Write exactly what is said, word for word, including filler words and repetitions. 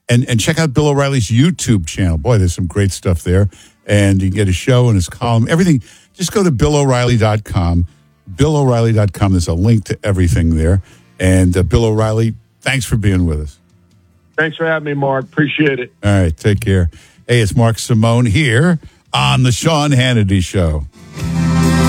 And and check out Bill O'Reilly's YouTube channel. Boy, there's some great stuff there. And you can get his show and his column, everything. Just go to Bill O'Reilly dot com. Bill O'Reilly dot com. There's a link to everything there. And uh, Bill O'Reilly, thanks for being with us. Thanks for having me, Mark. Appreciate it. All right, take care. Hey, it's Mark Simone here on the Sean Hannity Show.